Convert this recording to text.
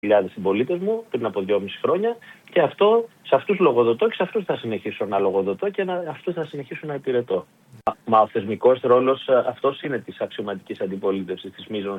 χιλιάδες συμπολίτες μου πριν από 2,5 χρόνια και σε αυτούς λογοδοτώ και σε αυτούς θα συνεχίσω να λογοδοτώ και αυτούς θα συνεχίσω να υπηρετώ. Μα ο θεσμικός ρόλος αυτός είναι της αξιωματικής αντιπολίτευσης, της μείζωνος